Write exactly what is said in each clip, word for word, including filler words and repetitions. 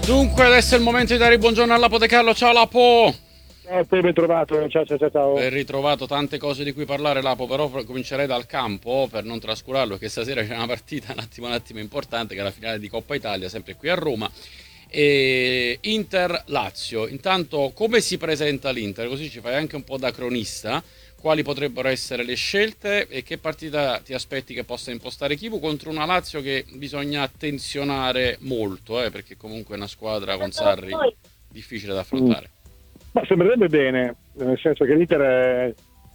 Dunque adesso è il momento di dare il buongiorno a Lapo De Carlo. Ciao Lapo! Ciao, ben trovato, ciao ciao ciao ciao. Ben ritrovato, tante cose di cui parlare Lapo, però comincerei dal campo per non trascurarlo, perché stasera c'è una partita un attimo un attimo importante, che è la finale di Coppa Italia, sempre qui a Roma. E Inter-Lazio. Intanto come si presenta l'Inter? Così ci fai anche un po' da cronista. Quali potrebbero essere le scelte e che partita ti aspetti che possa impostare Chivu contro una Lazio che bisogna attenzionare molto, eh, perché comunque è una squadra con Sarri difficile da affrontare. Ma sembrerebbe bene, nel senso che l'Inter è,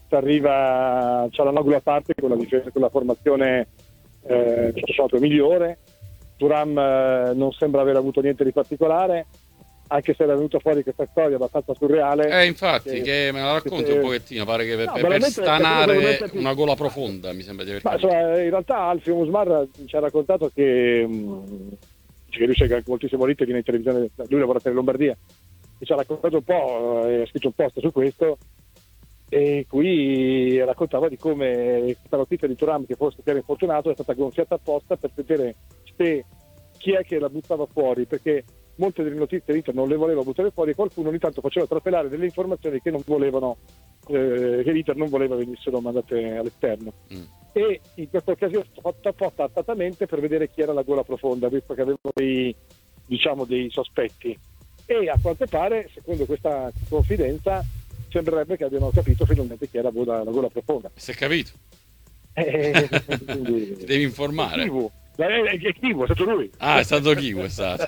arriva, c'ha la nobile parte con la difesa, con la formazione eh, tutto sommato migliore. Thuram eh, non sembra aver avuto niente di particolare, anche se era venuta fuori questa storia abbastanza surreale. Eh, infatti, che, che me la racconti che, un pochettino, pare che per, no, per stanare una gola profonda, mi sembra di aver capito. Ma insomma, in realtà Alfio Musmar ci ha raccontato che, mh, che lui segue moltissimo l'Inter, viene in televisione, lui lavora per Lombardia, e ci ha raccontato un po', eh, ha scritto un post su questo, e qui raccontava di come questa notizia di Thuram, che forse era infortunato, è stata gonfiata apposta per vedere se chi è che la buttava fuori, perché molte delle notizie l'Inter non le voleva buttare fuori e qualcuno ogni tanto faceva trapelare delle informazioni che non volevano, eh, che l'Inter non voleva venissero mandate all'esterno. Mm. E in questa occasione è stato fatto apposta attatamente per vedere chi era la gola profonda, visto che avevano dei, diciamo, dei sospetti. E a quanto pare, secondo questa confidenza, sembrerebbe che abbiano capito finalmente chi era la gola, la gola profonda. Si è capito? Eh, quindi, ti devi informare. È Chivu, è stato lui. Ah, è stato Chivu, è stato.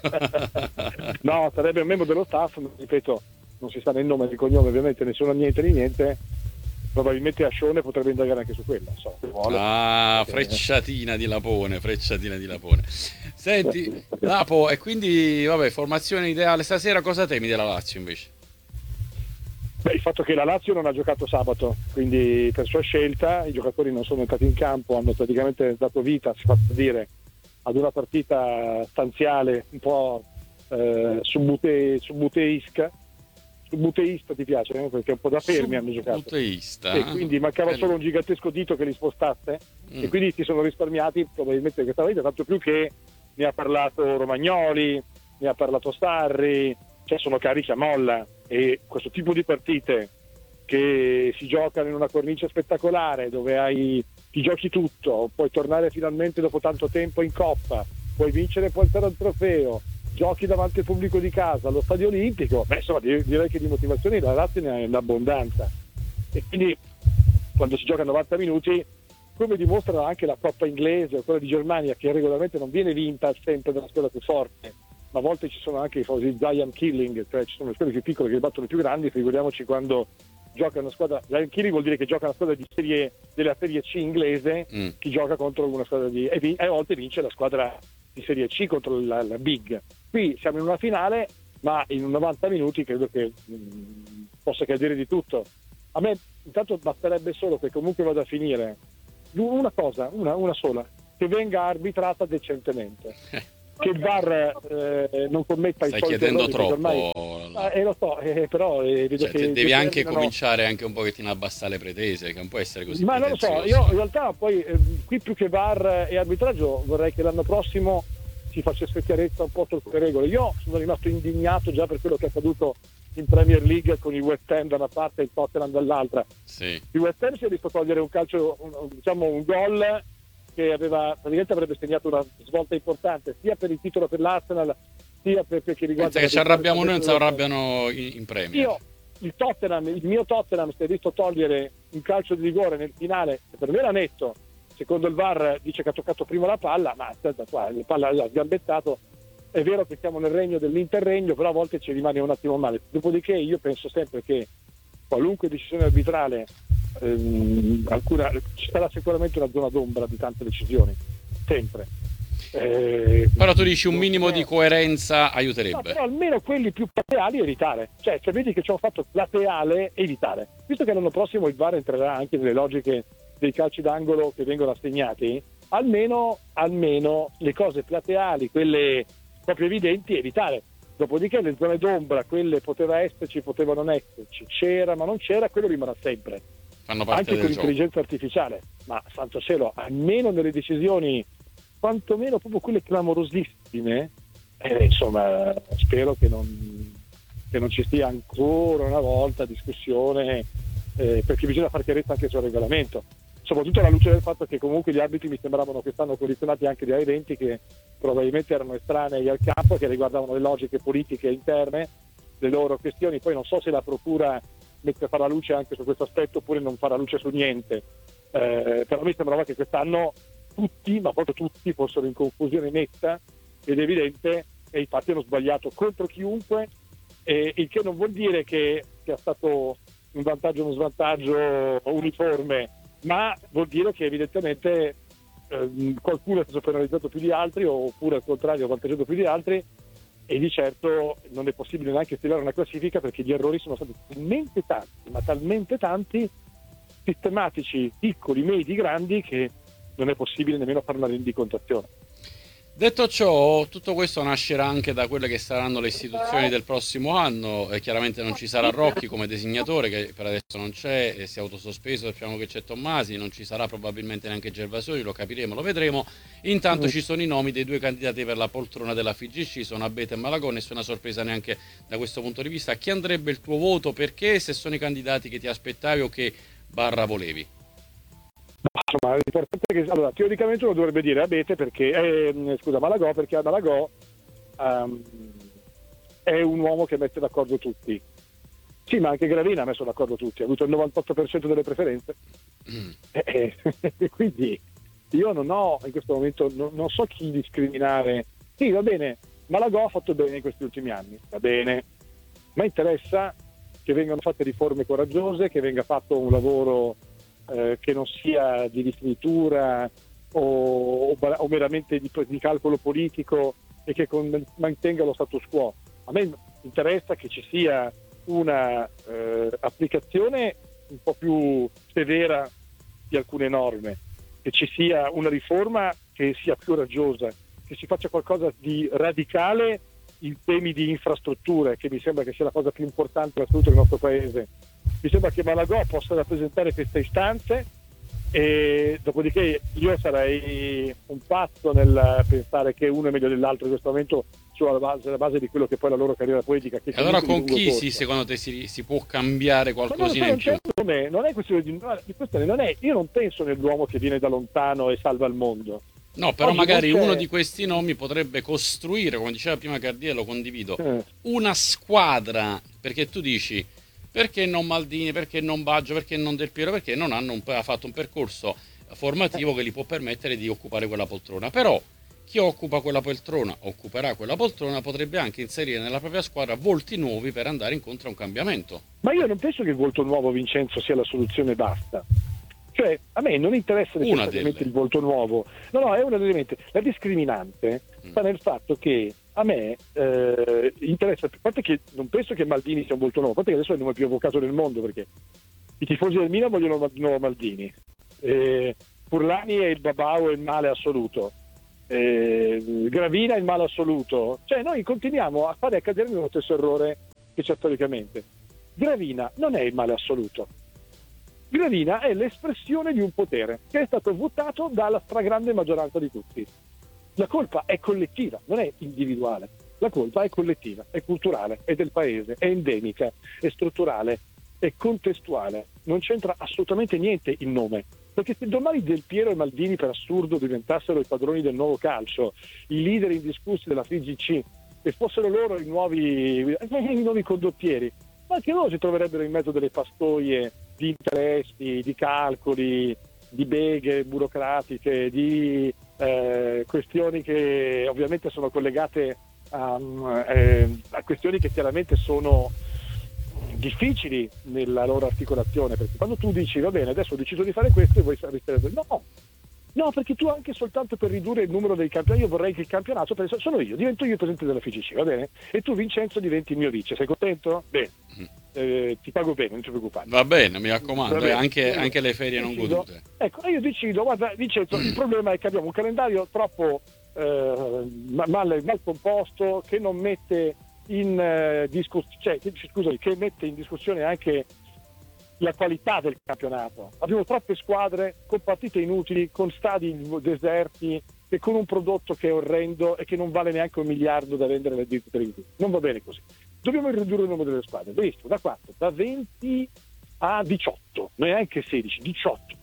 No, sarebbe un membro dello staff, ripeto, non si sa né il nome né il cognome, ovviamente nessuno niente di niente. Probabilmente Ascione potrebbe indagare anche su quella. So, se vuole. Ah, frecciatina di Lapone, frecciatina di Lapone. Senti, Lapo, e quindi, vabbè, formazione ideale stasera, cosa temi della Lazio invece? Beh, il fatto che la Lazio non ha giocato sabato, quindi per sua scelta i giocatori non sono entrati in campo, hanno praticamente dato vita, si fa dire, ad una partita stanziale un po' eh, subbute, subbuteisca. Subbuteista ti piace? Eh? Perché un po' da fermi hanno giocato. Subbuteista. E quindi mancava eh. solo un gigantesco dito che li spostasse mm. e quindi si sono risparmiati probabilmente questa partita, tanto più che ne ha parlato Romagnoli, ne ha parlato Sarri, cioè sono carichi a molla. E questo tipo di partite che si giocano in una cornice spettacolare dove hai, ti giochi tutto, puoi tornare finalmente dopo tanto tempo in Coppa, puoi vincere e portare il trofeo, giochi davanti al pubblico di casa, allo stadio olimpico, beh insomma direi che di motivazioni la Lazio ne ha in abbondanza, e quindi quando si gioca novanta minuti, come dimostra anche la Coppa inglese o quella di Germania, che regolarmente non viene vinta sempre dalla squadra più forte, ma a volte ci sono anche i famosi giant killing, cioè ci sono le squadre più piccole che battono i più grandi. Figuriamoci quando gioca una squadra, giant killing vuol dire che gioca una squadra di serie, della serie C inglese, mm. chi gioca contro una squadra di, e, vi, e a volte vince la squadra di serie C contro la, la big. Qui siamo in una finale, ma in novanta minuti credo che mh, possa accadere di tutto. A me intanto basterebbe solo che comunque vada a finire una cosa, una, una sola, che venga arbitrata decentemente. Che il V A R eh, non commetta Stai i soliti chiedendo errori, troppo ormai, la... eh, lo so, eh, però eh, vedo cioè, che devi anche terminano... cominciare anche un pochettino a abbassare le pretese, che non può essere così ma non lo so, io in realtà poi eh, qui più che V A R e arbitraggio vorrei che l'anno prossimo si facesse chiarezza un po' sulle regole. Io sono rimasto indignato già per quello che è accaduto in Premier League con il West Ham da una parte e il Tottenham dall'altra. Sì. Il West Ham si è visto togliere un calcio, un, diciamo un gol che aveva praticamente avrebbe segnato una svolta importante sia per il titolo per l'Arsenal sia per, per che riguarda che ci arrabbiamo noi, non si arrabbiano in, in premio. Io il Tottenham, il mio Tottenham si è visto togliere un calcio di rigore nel finale che per me era netto, secondo il V A R dice che ha toccato prima la palla, ma aspetta qua, la palla l'ha sgambettato. È vero che siamo nel regno dell'interregno, però a volte ci rimane un attimo male. Dopodiché io penso sempre che qualunque decisione arbitrale ehm, alcuna, ci sarà sicuramente una zona d'ombra di tante decisioni, sempre. Eh, però tu dici un minimo di coerenza aiuterebbe. No, però almeno quelli più plateali evitare, cioè se vedi che ci hanno fatto plateale evitare, visto che l'anno prossimo il V A R entrerà anche nelle logiche dei calci d'angolo che vengono assegnati, almeno, almeno le cose plateali, quelle proprio evidenti, evitare. Dopodiché le zone d'ombra, quelle poteva esserci, poteva non esserci, c'era ma non c'era, quello rimarrà sempre. Fanno parte anche del con gioco. L'intelligenza artificiale, ma santo cielo, almeno nelle decisioni quantomeno proprio quelle clamorosissime, eh, insomma spero che non, che non ci sia ancora una volta discussione, eh, perché bisogna fare chiarezza anche sul regolamento, soprattutto alla luce del fatto che comunque gli arbitri mi sembravano quest'anno condizionati anche da eventi che probabilmente erano estranei al campo, che riguardavano le logiche politiche interne, le loro questioni. Poi non so se la procura mette a fare la luce anche su questo aspetto oppure non fa la luce su niente, eh, però mi sembrava che quest'anno tutti, ma proprio tutti, fossero in confusione netta ed evidente, e infatti hanno sbagliato contro chiunque, e il che non vuol dire che sia stato un vantaggio o uno svantaggio uniforme, ma vuol dire che evidentemente eh, qualcuno è stato penalizzato più di altri, oppure al contrario avvantaggiato più di altri, e di certo non è possibile neanche stilare una classifica, perché gli errori sono stati talmente tanti, ma talmente tanti, sistematici, piccoli, medi, grandi, che non è possibile nemmeno fare una rendicontazione. Detto ciò, tutto questo nascerà anche da quelle che saranno le istituzioni del prossimo anno, e chiaramente non ci sarà Rocchi come designatore, che per adesso non c'è, e si è autosospeso, sappiamo che c'è Tommasi, non ci sarà probabilmente neanche Gervasoni, lo capiremo, lo vedremo. Intanto ci sono i nomi dei due candidati per la poltrona della F I G C, sono Abete e Malagò, nessuna sorpresa neanche da questo punto di vista. A chi andrebbe il tuo voto? Perché? Se sono i candidati che ti aspettavi o che barra volevi? Insomma, l'importante è che, allora, teoricamente uno dovrebbe dire Abete perché eh, scusa Malagò, perché Malagò um, è un uomo che mette d'accordo tutti. Sì, ma anche Gravina ha messo d'accordo tutti, ha avuto il novantotto per cento delle preferenze. Mm. E, e quindi io non ho in questo momento, non, non so chi discriminare. Sì, va bene, Malagò ha fatto bene in questi ultimi anni, va bene, ma interessa che vengano fatte riforme coraggiose, che venga fatto un lavoro Eh, che non sia di rifinitura o, o, o meramente di, di calcolo politico, e che con, mantenga lo status quo. A me interessa che ci sia una eh, applicazione un po' più severa di alcune norme, che ci sia una riforma che sia più coraggiosa, che si faccia qualcosa di radicale in temi di infrastrutture, che mi sembra che sia la cosa più importante in assoluto del nostro paese. Mi sembra che Malagò possa rappresentare queste istanze, e dopodiché io sarei un pazzo nel pensare che uno è meglio dell'altro in questo momento, sulla base, sulla base di quello che poi è la loro carriera politica. Che allora con chi si, secondo te si, si può cambiare qualcosina in più? Me, non è questione di, di questione, non è, io non penso nell'uomo che viene da lontano e salva il mondo. No, però oggi magari uno di questi nomi potrebbe costruire, come diceva prima Cardiello, lo condivido, eh. una squadra, perché tu dici perché non Maldini, perché non Baggio, perché non Del Piero, perché non hanno un, ha fatto un percorso formativo che gli può permettere di occupare quella poltrona. Però chi occupa quella poltrona, occuperà quella poltrona, potrebbe anche inserire nella propria squadra volti nuovi per andare incontro a un cambiamento. Ma io non penso che il volto nuovo, Vincenzo, sia la soluzione e basta. Cioè, a me non interessa necessariamente il volto nuovo. No, no, è una delle elementi. La discriminante mm. sta nel fatto che a me eh, interessa, a parte che non penso che Maldini sia un volto nuovo, a parte che adesso è il nome più avvocato del mondo, perché i tifosi del Milan vogliono il nuovo Maldini, eh, Furlani è il babau e il male assoluto, eh, Gravina è il male assoluto. Cioè noi continuiamo a fare accadere lo stesso errore che c'è storicamente. Gravina non è il male assoluto, Gravina è l'espressione di un potere che è stato votato dalla stragrande maggioranza di tutti. La colpa è collettiva, non è individuale. La colpa è collettiva, è culturale, è del paese, è endemica, è strutturale, è contestuale. Non c'entra assolutamente niente il nome. Perché se domani Del Piero e Maldini per assurdo diventassero i padroni del nuovo calcio, i leader indiscussi della F I G C, e fossero loro i nuovi, i nuovi condottieri, ma anche loro si troverebbero in mezzo delle pastoie di interessi, di calcoli, di beghe burocratiche, di eh, questioni che ovviamente sono collegate a, eh, a questioni che chiaramente sono difficili nella loro articolazione, perché quando tu dici va bene, adesso ho deciso di fare questo e voi sarete no, no, perché tu anche soltanto per ridurre il numero dei campionati, io vorrei che il campionato, sono io, divento io il presidente della F I G C, va bene? E tu Vincenzo diventi il mio vice, sei contento? Bene. Eh, ti pago bene, non ti preoccupare. Va bene, mi raccomando, eh, anche, anche le ferie non godute. Ecco, io decido, guarda Vincenzo, il problema è che abbiamo un calendario troppo eh, mal, mal composto, che non mette in eh, discussione, cioè, scusami, che mette in discussione anche la qualità del campionato. Abbiamo troppe squadre con partite inutili, con stadi deserti, e con un prodotto che è orrendo e che non vale neanche un miliardo da vendere alle ditte televisive. Non va bene così. Dobbiamo ridurre il numero delle squadre. Benissimo, da quattro, da venti a diciotto, neanche sedici, diciotto.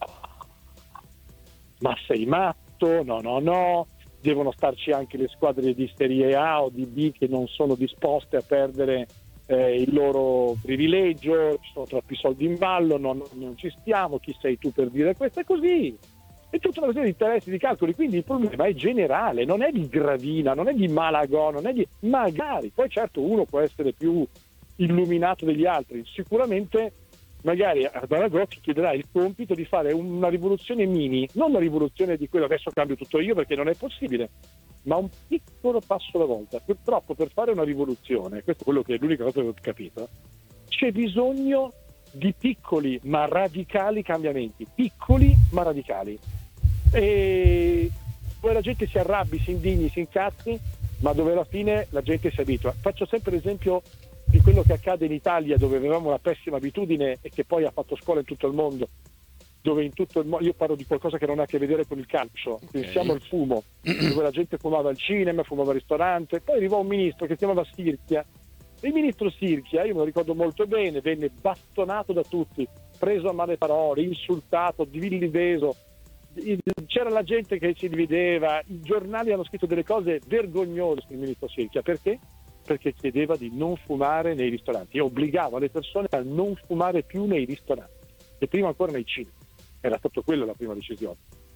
Ma sei matto? No, no, no. Devono starci anche le squadre di Serie A o di B che non sono disposte a perdere eh, il loro privilegio, ci sono troppi soldi in ballo, non, non ci stiamo, chi sei tu per dire questo? È così. È tutta una serie di interessi, di calcoli, quindi il problema è generale, non è di Gravina, non è di Malagò, non è di... magari, poi certo uno può essere più illuminato degli altri, sicuramente magari a Malagò ti chiederà il compito di fare una rivoluzione mini, non una rivoluzione di quello adesso cambio tutto io perché non è possibile, ma un piccolo passo alla volta. Purtroppo per fare una rivoluzione, questo è quello che è l'unica cosa che ho capito, c'è bisogno di piccoli ma radicali cambiamenti, piccoli ma radicali. E poi la gente si arrabbi, si indigni, si incazzi, ma dove alla fine la gente si abitua. Faccio sempre l'esempio di quello che accade in Italia, dove avevamo una pessima abitudine e che poi ha fatto scuola in tutto il mondo, dove in tutto il mondo, io parlo di qualcosa che non ha a che vedere con il calcio, okay. Pensiamo al fumo, dove la gente fumava al cinema, fumava al ristorante, poi arrivò un ministro che si chiamava Sirchia. Il ministro Sirchia, io me lo ricordo molto bene, venne bastonato da tutti, preso a male parole, insultato, vilipeso. C'era la gente che si divideva, i giornali hanno scritto delle cose vergognose sul ministro Sirchia. Perché? Perché chiedeva di non fumare nei ristoranti e obbligava le persone a non fumare più nei ristoranti e prima ancora nei cinema. Era stato quello la prima decisione.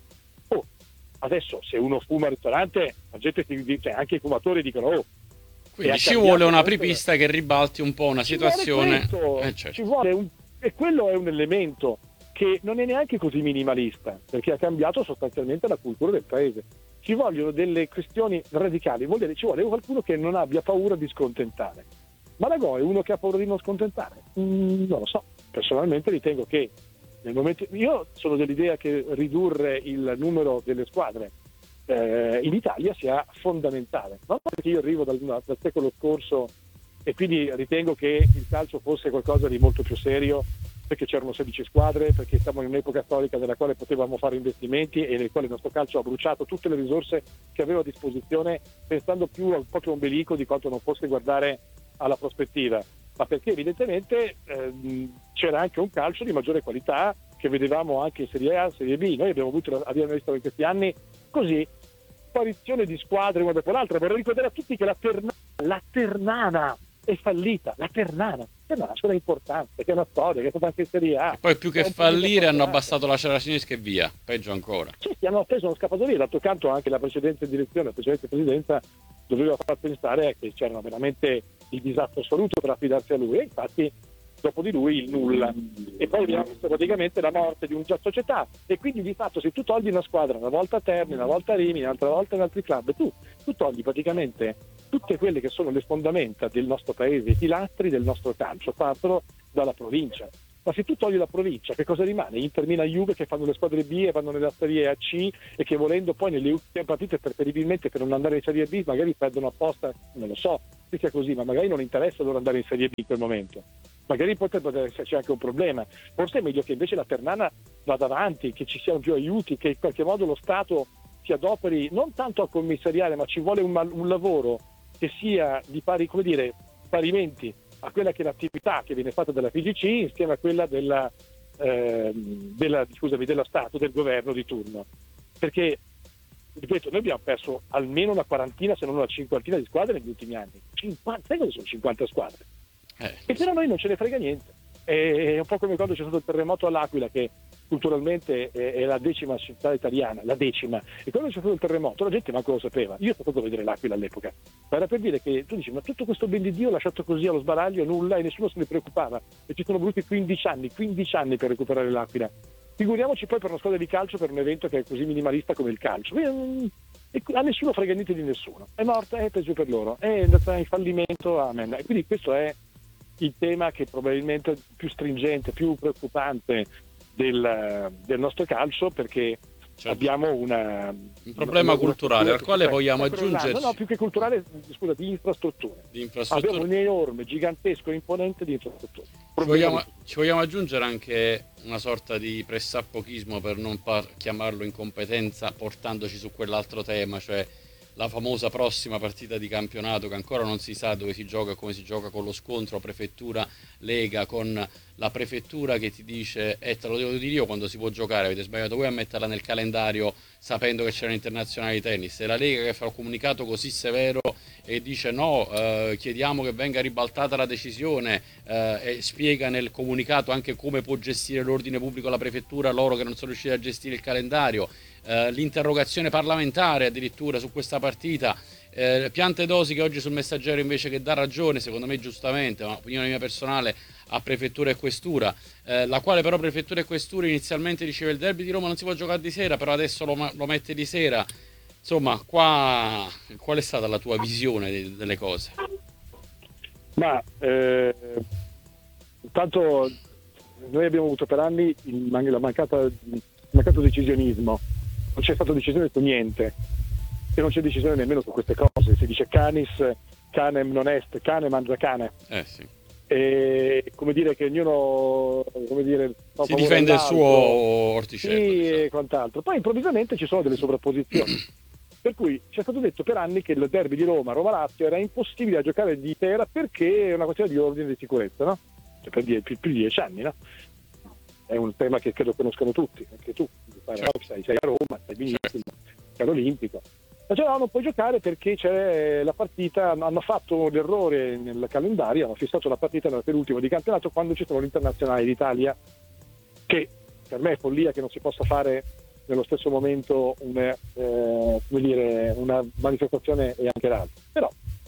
Oh, adesso se uno fuma al ristorante, la gente si dice, anche i fumatori dicono oh. Quindi ci vuole una apripista che ribalti un po' una situazione. Eh, certo. Ci vuole un... E quello è un elemento che non è neanche così minimalista, perché ha cambiato sostanzialmente la cultura del paese. Ci vogliono delle questioni radicali, vuol dire ci vuole qualcuno che non abbia paura di scontentare. Malagò è uno che ha paura di non scontentare? Mm, non lo so, personalmente ritengo che nel momento... Io sono dell'idea che ridurre il numero delle squadre eh, in Italia sia fondamentale, non perché io arrivo dal, dal secolo scorso e quindi ritengo che il calcio fosse qualcosa di molto più serio, perché c'erano sedici squadre, perché siamo in un'epoca storica nella quale potevamo fare investimenti e nel quale il nostro calcio ha bruciato tutte le risorse che aveva a disposizione, pensando più al proprio ombelico di quanto non fosse guardare alla prospettiva, ma perché evidentemente ehm, c'era anche un calcio di maggiore qualità che vedevamo anche in Serie A, Serie B. Noi abbiamo avuto, abbiamo visto in questi anni così sparizione di squadre una dopo l'altra. Vorrei ricordare a tutti che la Ternana, la Ternana è fallita, la Ternana è una squadra importante, che è una storia, che è stata anche in Serie A. E poi più che fallire hanno abbassato la Cerasinisca e via, peggio ancora. Sì, sì, hanno preso uno scappato via, d'altro canto anche la precedente direzione, la precedente presidenza doveva far pensare che c'era veramente il disastro assoluto per affidarsi a lui, e infatti dopo di lui il nulla. E poi abbiamo visto praticamente la morte di un'intera società, e quindi di fatto se tu togli una squadra, una volta a Terni, una volta a Rimini, un'altra volta in altri club, tu, tu togli praticamente tutte quelle che sono le fondamenta del nostro paese, i pilastri del nostro calcio, partono dalla provincia. Ma se tu togli la provincia, che cosa rimane? Inter, Milan, Juve che fanno le squadre B e vanno nella Serie A C e che volendo poi nelle ultime partite preferibilmente per non andare in Serie B magari perdono apposta, non lo so se sia così, ma magari non interessa loro andare in Serie B in quel momento. Magari potrebbe esserci anche un problema. Forse è meglio che invece la Ternana vada avanti, che ci siano più aiuti, che in qualche modo lo Stato si adoperi non tanto a commissariare, ma ci vuole un, un lavoro che sia di pari, come dire, parimenti a quella che è l'attività che viene fatta dalla F I G C insieme a quella della, eh, della, scusami, dello Stato, del governo di turno. Perché, ripeto, noi abbiamo perso almeno una quarantina, se non una cinquantina di squadre negli ultimi anni. cinquanta, sai cosa sono cinquanta squadre? Eh. E però a noi non ce ne frega niente. È un po' come quando c'è stato il terremoto all'Aquila, che culturalmente è la decima città italiana, la decima, e quando c'è stato il terremoto la gente manco lo sapeva. Io sono stato a vedere l'Aquila all'epoca, ma era per dire che tu dici, ma tutto questo ben di Dio lasciato così allo sbaraglio, nulla, e nessuno se ne preoccupava, e ci sono voluti quindici anni quindici anni per recuperare l'Aquila. Figuriamoci poi per una squadra di calcio, per un evento che è così minimalista come il calcio. E a nessuno frega niente di nessuno, è morta, è peggio per loro, è andata in fallimento, amen. E quindi questo è il tema che probabilmente è più stringente, più preoccupante del, del nostro calcio, perché certo. abbiamo una, un problema una, culturale una al quale vogliamo aggiungere. No, no, più che culturale, scusa, di infrastrutture. Di infrastrutture. Abbiamo un enorme, gigantesco, imponente di infrastrutture. Ci vogliamo, ci vogliamo aggiungere anche una sorta di pressappochismo, per non par- chiamarlo incompetenza, portandoci su quell'altro tema, cioè la famosa prossima partita di campionato che ancora non si sa dove si gioca, come si gioca, con lo scontro prefettura-lega, con la prefettura che ti dice e eh, te lo devo dire io quando si può giocare, avete sbagliato voi a metterla nel calendario sapendo che c'era l'internazionale di tennis, e la Lega che fa un comunicato così severo e dice no, eh, chiediamo che venga ribaltata la decisione, eh, e spiega nel comunicato anche come può gestire l'ordine pubblico la prefettura, loro che non sono riusciti a gestire il calendario. Uh, l'interrogazione parlamentare addirittura su questa partita, uh, Piantedosi che oggi sul Messaggero invece che dà ragione, secondo me giustamente, ma opinione mia personale, a prefettura e questura, uh, la quale però prefettura e questura inizialmente diceva il derby di Roma non si può giocare di sera, però adesso lo, lo mette di sera. Insomma, qua qual è stata la tua visione de- delle cose? Ma eh, intanto noi abbiamo avuto per anni il, la mancata, il mancato decisionismo. Non c'è stata decisione su niente e non c'è decisione nemmeno su queste cose. Si dice canis canem non est, cane mangia cane. Eh sì. E come dire che ognuno, come dire, si difende il suo orticello, sì, diciamo. E quant'altro. Poi improvvisamente ci sono delle sovrapposizioni. Per cui ci è stato detto per anni che il derby di Roma, Roma-Lazio, era impossibile da giocare di sera perché è una questione di ordine di sicurezza, no? Cioè per die- più, più di dieci anni, no? È un tema che credo conoscano tutti, anche tu, certo. sei, sei a Roma, sei benissimo, sei all'Olimpico. Ma cioè, no, non puoi giocare perché c'è la partita, hanno fatto l'errore nel calendario, hanno fissato la partita nel penultimo di campionato quando ci sono l'Internazionale d'Italia, che per me è follia che non si possa fare nello stesso momento una, eh, come dire, una manifestazione e anche l'altra. Però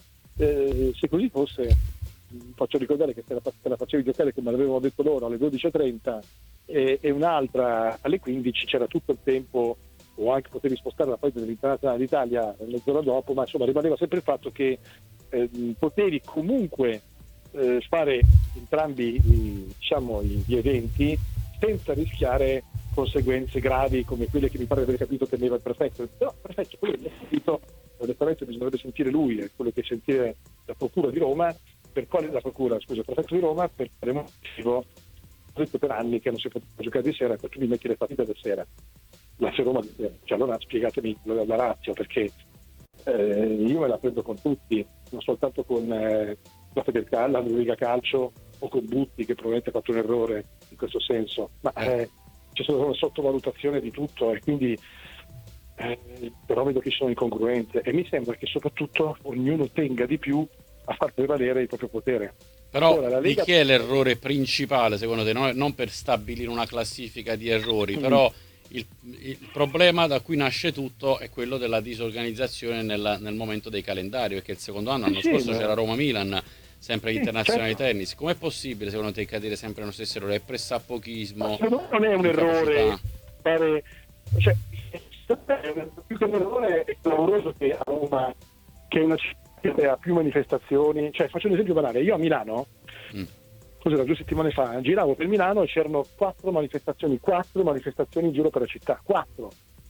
eh, se così fosse, faccio ricordare che se la, se la facevi giocare come l'avevano detto loro alle dodici e trenta e, e un'altra alle quindici, c'era tutto il tempo, o anche potevi spostare la partita dell'Internazionale d'Italia mezz'ora dopo, ma insomma rimaneva sempre il fatto che eh, potevi comunque eh, fare entrambi i, diciamo, gli eventi senza rischiare conseguenze gravi come quelle che mi pare di aver capito temeva il prefetto. Però prefetto, quello che ho capito, onestamente bisognerebbe sentire lui, è quello che sentire la procura di Roma, per quale la procura, scusa, il prefetto di Roma, per quale motivo ho detto per anni che non si poteva giocare di sera, per tu mi metti le partite del sera. La Roma di sera. Cioè, allora spiegatemi la, la ratio, perché eh, io me la prendo con tutti, non soltanto con eh, la Federcal, la Liga Calcio o con Butti, che probabilmente ha fatto un errore in questo senso, ma eh, c'è stata una sottovalutazione di tutto e quindi eh, però vedo che ci sono incongruenze e mi sembra che soprattutto ognuno tenga di più a far prevalere il proprio potere. Però allora, Lega... di chi è l'errore principale secondo te? No? Non per stabilire una classifica di errori, mm. però il, il problema da cui nasce tutto è quello della disorganizzazione nel, nel momento dei calendari, perché il secondo anno, l'anno sì, scorso ma... c'era Roma-Milan, sempre sì, internazionale certo. di tennis. Com'è possibile secondo te cadere sempre nello stesso errore? È pressappochismo? Non è un errore, pare, cioè, più che un errore è clamoroso che a Roma, che è una città che ha più manifestazioni, cioè faccio un esempio banale, io a Milano mm. cos'era, due settimane fa giravo per Milano e c'erano quattro manifestazioni quattro manifestazioni in giro per la città, quattro.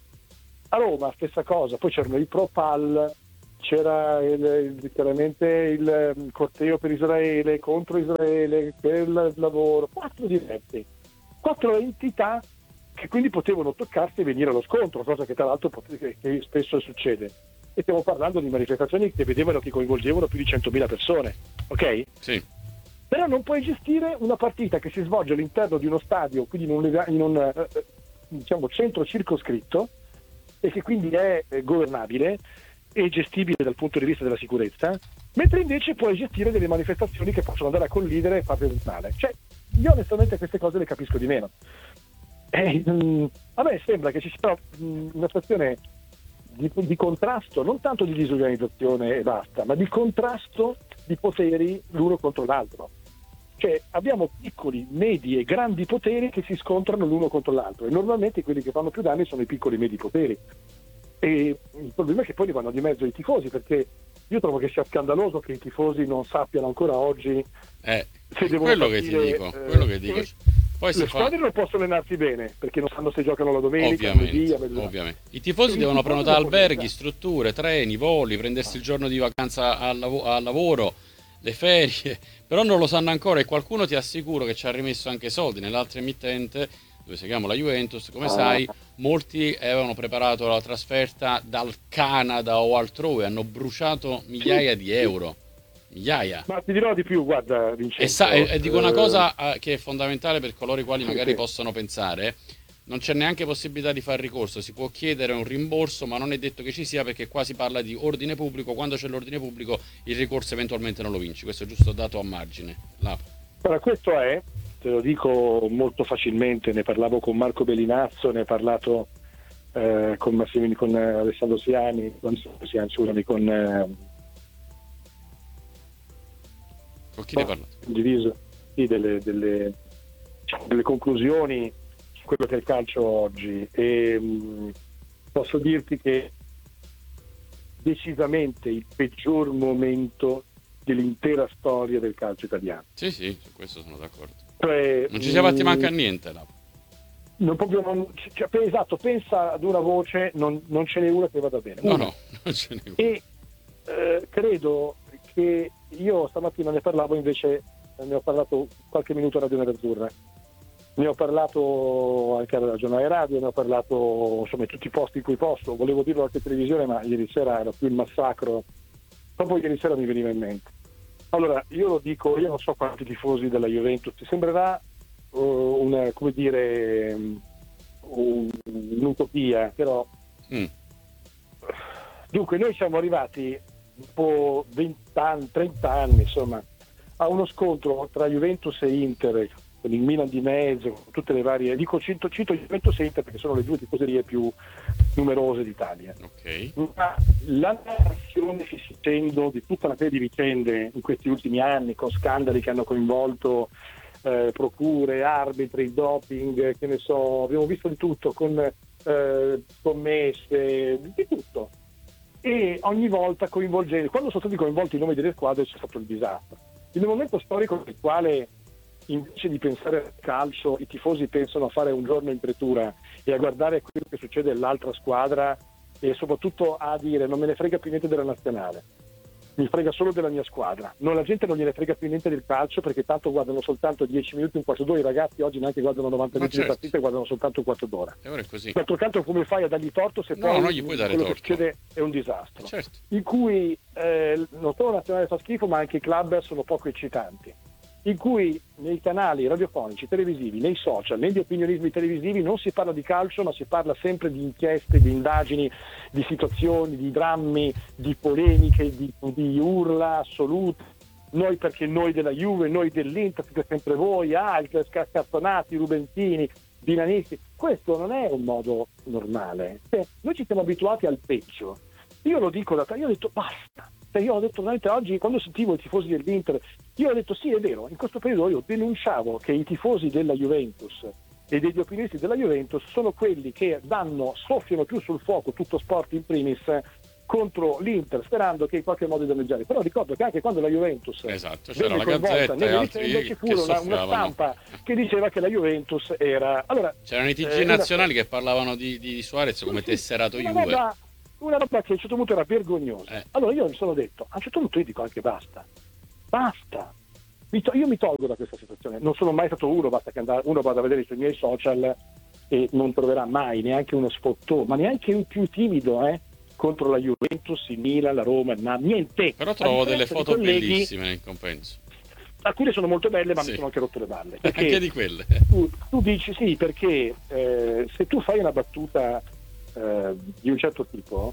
A Roma stessa cosa, poi c'erano i pro pal, c'era il, il, chiaramente il corteo per Israele, contro Israele, per il lavoro, quattro diversi, quattro entità che quindi potevano toccarsi e venire allo scontro, cosa che tra l'altro che, che spesso succede. E stiamo parlando di manifestazioni che vedevano che coinvolgevano più di centomila persone, ok? Sì. Però non puoi gestire una partita che si svolge all'interno di uno stadio, quindi in un, in un eh, diciamo, centro circoscritto e che quindi è eh, governabile e gestibile dal punto di vista della sicurezza, mentre invece puoi gestire delle manifestazioni che possono andare a collidere e farle male. Cioè, io onestamente queste cose le capisco di meno. Eh, mh, a me sembra che ci sia mh, una situazione di, di contrasto, non tanto di disorganizzazione e basta, ma di contrasto di poteri l'uno contro l'altro. Cioè abbiamo piccoli, medi e grandi poteri che si scontrano l'uno contro l'altro e normalmente quelli che fanno più danni sono i piccoli e medi poteri. E il problema è che poi li vanno di mezzo i tifosi, perché io trovo che sia scandaloso che i tifosi non sappiano ancora oggi eh, se devono quello partire, che ti dico, eh, quello che dico. Poi le squadre fa... non possono allenarsi bene perché non sanno se giocano la domenica, ovviamente, a mezz'ora. ovviamente. I tifosi devono prenotare alberghi, strutture, treni, voli, prendersi il giorno di vacanza al, lav- al lavoro. le ferie, però non lo sanno ancora, e qualcuno ti assicuro che ci ha rimesso anche soldi nell'altra emittente, dove seguiamo la Juventus, come sai, molti avevano preparato la trasferta dal Canada o altrove, hanno bruciato migliaia di euro. Migliaia. Ma ti dirò di più, guarda, Vincenzo. E, sa, e, e dico una cosa eh, che è fondamentale per coloro i quali magari sì. possono pensare: non c'è neanche possibilità di fare ricorso, si può chiedere un rimborso, ma non è detto che ci sia, perché qua si parla di ordine pubblico. Quando c'è l'ordine pubblico il ricorso eventualmente non lo vinci, questo è giusto dato a margine. Là. Allora, questo è, te lo dico molto facilmente, ne parlavo con Marco Bellinazzo, ne ho parlato eh, con Massimini, con eh, Alessandro Siani, con, Siani, con eh, con chi ne hai parlato? Condiviso sì, delle, delle, delle conclusioni su quello che è il calcio oggi, e mh, posso dirti che decisamente il peggior momento dell'intera storia del calcio italiano. Sì, sì, su questo sono d'accordo. Cioè, non ci siamo fatti manca a niente là. Non proprio, non, cioè, esatto, pensa ad una voce, non, non ce n'è una che vada bene. No, una. no, non ce n'è una. E eh, credo che io stamattina ne parlavo, invece ne ho parlato qualche minuto a Radio Nerazzurra, ne ho parlato anche alla giornale radio, ne ho parlato insomma in tutti i posti in cui posso, volevo dirlo anche in televisione, ma ieri sera era più il massacro, proprio ieri sera mi veniva in mente. Allora, io lo dico, io non so quanti tifosi della Juventus, ti sembrerà uh, una, come dire, um, un'utopia, però mm. dunque noi siamo arrivati dopo venti anni, trenta anni, insomma, a uno scontro tra Juventus e Inter, con il Milan di mezzo, con tutte le varie, dico cito, cito Juventus e Inter perché sono le due tifoserie più numerose d'Italia. Okay. Ma la narrazione che si sente di tutta una serie di vicende in questi ultimi anni, con scandali che hanno coinvolto eh, procure, arbitri, doping, che ne so, abbiamo visto di tutto, con eh, commesse, di tutto. E ogni volta coinvolgendo, quando sono stati coinvolti i nomi delle squadre c'è stato il disastro. In un momento storico nel quale invece di pensare al calcio i tifosi pensano a fare un giorno in pretura e a guardare quello che succede all'altra squadra, e soprattutto a dire non me ne frega più niente della nazionale, mi frega solo della mia squadra. Non, la gente non gliene frega più niente del calcio, perché tanto guardano soltanto dieci minuti, un quarto d'ora. I ragazzi oggi neanche guardano novanta minuti certo. di partita, guardano soltanto un quarto d'ora. E ora è così. D'altro canto, come fai a dargli torto se no, poi non gli puoi dare quello torto. che succede è un disastro? Certo. In cui eh, non solo la nazionale fa schifo, ma anche i club sono poco eccitanti. In cui nei canali radiofonici, televisivi, nei social, negli opinionismi televisivi non si parla di calcio, ma si parla sempre di inchieste, di indagini, di situazioni, di drammi, di polemiche, di, di urla assolute. Noi perché noi della Juve, noi dell'Inter, siete sempre voi, altri scartonati, rubentini, dinanisti. Questo non è un modo normale. Cioè, noi ci siamo abituati al peggio. Io lo dico da io ho detto basta. Io ho detto veramente oggi, quando sentivo i tifosi dell'Inter, io ho detto sì, è vero, in questo periodo io denunciavo che i tifosi della Juventus e degli opinionisti della Juventus sono quelli che danno, soffiano più sul fuoco, tutto sport in primis, contro l'Inter, sperando che in qualche modo danneggiare. Però ricordo che anche quando la Juventus esatto, c'era la Gazzetta e altri ci fu una, una stampa che diceva che la Juventus era... Allora, c'erano i T G eh, nazionali una... che parlavano di, di Suarez come sì, tesserato Juve. Roba, una roba che a un certo punto era vergognosa. Eh. Allora io mi sono detto, a un certo punto io dico anche basta, basta. Mi to- io mi tolgo da questa situazione. Non sono mai stato uno, basta che andare, uno vada a vedere sui miei social e non troverà mai neanche uno sfottò, ma neanche un più timido, eh, contro la Juventus, il Milan, la Roma, il Napoli, niente. Però trovo delle foto colleghi, bellissime in compenso. Alcune sono molto belle, ma sì. mi sono anche rotto le balle. Anche di quelle. Tu, tu dici sì, perché eh, se tu fai una battuta eh, di un certo tipo,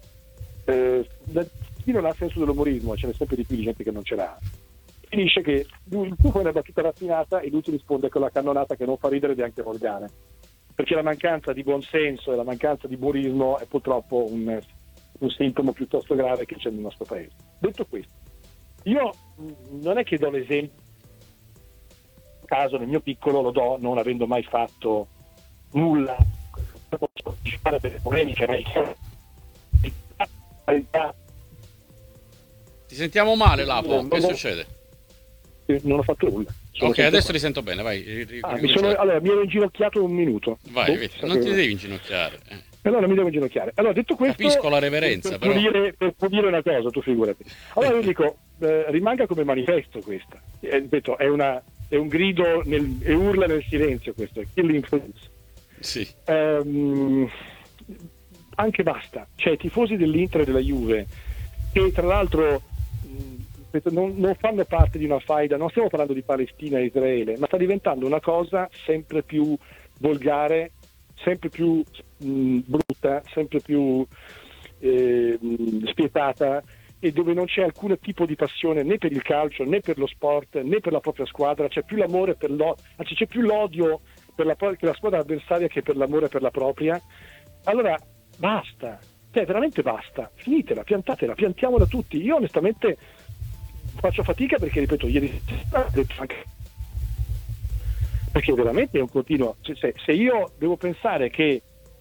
eh, da, chi non ha senso dell'umorismo, ce n'è sempre di più di gente che non ce l'ha, finisce che lui, tu fai una battuta raffinata e lui ti risponde con la cannonata che non fa ridere ed è anche volgare, perché la mancanza di buonsenso e la mancanza di umorismo è purtroppo un, un sintomo piuttosto grave che c'è nel nostro paese. Detto questo, io non è che do l'esempio, caso nel mio piccolo lo do non avendo mai fatto nulla, posso partecipare delle polemiche, ma ti sentiamo male Lapo, che succede? Non ho fatto nulla. Sono ok, adesso ti sento bene, vai. Ri- ah, mi sono, allora, mi ero inginocchiato un minuto. Vai, vedi, non ti devi inginocchiare. Eh. Allora mi devo inginocchiare. Allora, detto questo, capisco la reverenza, per, però. Per dire, per, per dire una cosa, tu figurati. Allora io dico, eh, rimanga come manifesto questa. Eh, ripeto, è, una, è un grido nel, e urla nel silenzio questo, è killing foods. Sì. Um, anche basta, cioè i tifosi dell'Inter e della Juve, che tra l'altro mh, non, non fanno parte di una faida, non stiamo parlando di Palestina e Israele, ma sta diventando una cosa sempre più volgare, sempre più mh, brutta, sempre più eh, spietata, e dove non c'è alcun tipo di passione né per il calcio, né per lo sport, né per la propria squadra, c'è più l'amore per l'odio, anzi c'è più l'odio per la, per la squadra avversaria che per l'amore per la propria. Allora basta, cioè veramente basta, finitela, piantatela, piantiamola tutti. Io onestamente faccio fatica perché, ripeto, ieri perché veramente è un continuo, se, se io devo pensare che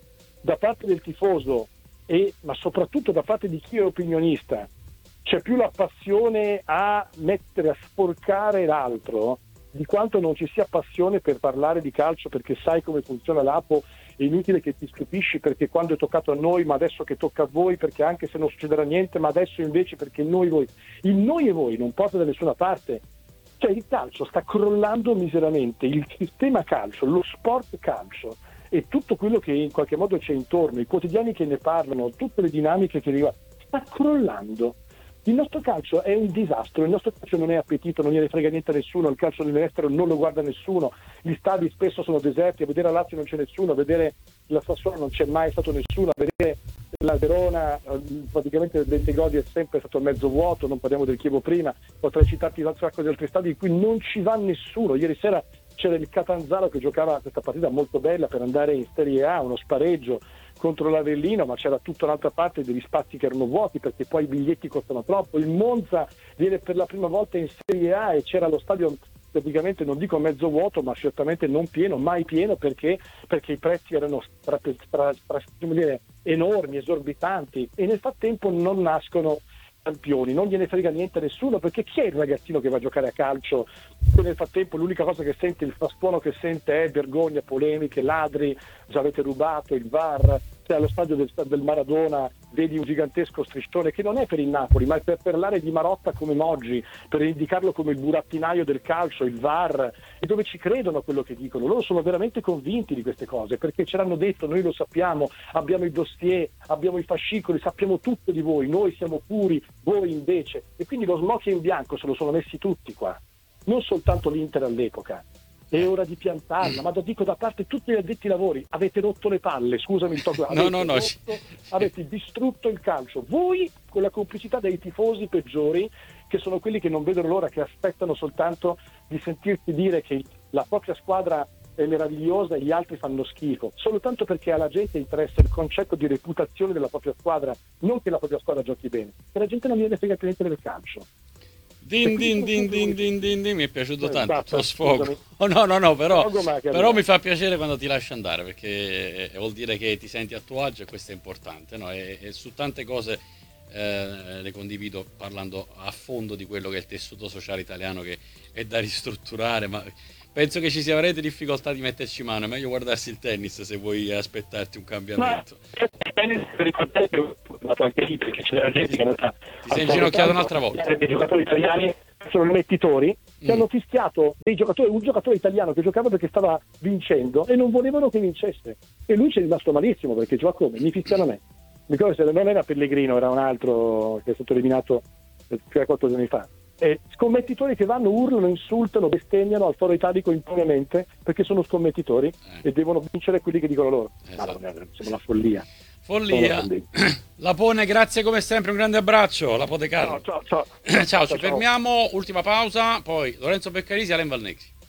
da parte del tifoso e ma soprattutto da parte di chi è opinionista c'è più la passione a mettere, a sporcare l'altro, di quanto non ci sia passione per parlare di calcio, perché sai come funziona l'A P O, è inutile che ti stupisci perché quando è toccato a noi, ma adesso che tocca a voi, perché anche se non succederà niente, ma adesso invece perché noi voi. Il noi e voi non porta da nessuna parte. Cioè il calcio sta crollando miseramente, il sistema calcio, lo sport calcio e tutto quello che in qualche modo c'è intorno, i quotidiani che ne parlano, tutte le dinamiche che riguardano, sta crollando. Il nostro calcio è un disastro, il nostro calcio non è appetito, non gliene frega niente a nessuno, il calcio dell'estero non lo guarda nessuno, gli stadi spesso sono deserti, a vedere la Lazio non c'è nessuno, a vedere la Sassuolo non c'è mai stato nessuno, a vedere la Verona, praticamente il Bentegodi è sempre stato mezzo vuoto, non parliamo del Chievo prima, potrei citarti un sacco di altri stadi in cui non ci va nessuno. Ieri sera c'era il Catanzaro che giocava questa partita molto bella per andare in Serie A, uno spareggio contro l'Avellino, ma c'era tutta un'altra parte degli spazi che erano vuoti perché poi i biglietti costano troppo. Il Monza viene per la prima volta in Serie A e c'era lo stadio praticamente, non dico mezzo vuoto, ma certamente non pieno, mai pieno, perché perché i prezzi erano stra, stra, stra, dire, enormi, esorbitanti, e nel frattempo non nascono campioni, non gliene frega niente a nessuno, perché chi è il ragazzino che va a giocare a calcio e nel frattempo l'unica cosa che sente, il frastuono che sente è vergogna, polemiche, ladri, già avete rubato, il V A R. Cioè allo stadio del, del Maradona vedi un gigantesco striscione che non è per il Napoli, ma è per parlare di Marotta come Moggi, per indicarlo come il burattinaio del calcio, il V A R, e dove ci credono a quello che dicono. Loro sono veramente convinti di queste cose perché ce l'hanno detto, noi lo sappiamo, abbiamo i dossier, abbiamo i fascicoli, sappiamo tutto di voi, noi siamo puri, voi invece, e quindi lo smocchio in bianco se lo sono messi tutti qua, non soltanto l'Inter all'epoca. È ora di piantarla, ma lo dico da parte tutti gli addetti ai lavori, avete rotto le palle, scusami il tocco, avete, no, no, rotto, no. avete distrutto il calcio, voi con la complicità dei tifosi peggiori, che sono quelli che non vedono l'ora, che aspettano soltanto di sentirti dire che la propria squadra è meravigliosa e gli altri fanno schifo, soltanto perché alla gente interessa il concetto di reputazione della propria squadra, non che la propria squadra giochi bene, che la gente non viene frega niente del calcio. Din din din din din din din, mi è piaciuto Eh, tanto il basta, tuo sfogo. scusami. Oh, no, no, no, però, Sfogo, ma che però allora. mi fa piacere quando ti lascio andare, perché vuol dire che ti senti a tuo agio e questo è importante, no? E, e su tante cose eh, le condivido, parlando a fondo di quello che è il tessuto sociale italiano, che è da ristrutturare, ma penso che ci sia, avrete difficoltà di metterci mano. È meglio guardarsi il tennis se vuoi aspettarti un cambiamento. Ma il tennis per ricordare che ho fatto anche lì, perché c'era gente che non sa. Ti sei inginocchiato un'altra volta. Dei giocatori italiani sono mettitori che Mm. hanno fischiato dei giocatori, un giocatore italiano che giocava perché stava vincendo e non volevano che vincesse, e lui ci è rimasto malissimo perché gioca come? Mi fischiano a me. Mi ricordo se non era Pellegrino, era un altro che è stato eliminato tre quattro giorni fa. E scommettitori che vanno, urlano, insultano, bestemmiano al foro italico impunemente perché sono scommettitori Eh. e devono vincere quelli che dicono loro. Esatto. Ma non è, sembra una follia. Follia. Lapone, grazie come sempre, un grande abbraccio. Lapone Carlo. Ciao, ciao, ciao. Ciao, ci Ciao, ciao. fermiamo, ultima pausa, poi Lorenzo Beccarisi e Alain Valnexi.